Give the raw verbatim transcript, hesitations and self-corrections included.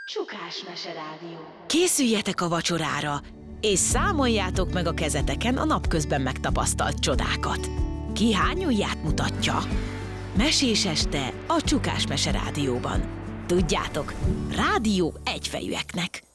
Csukás Meserádió. Készüljetek a vacsorára, és számoljátok meg a kezeteken a napközben megtapasztalt csodákat. Ki hány ujját mutatja? Mesés este a Csukás Meserádióban. Tudjátok, rádió egyfejűeknek.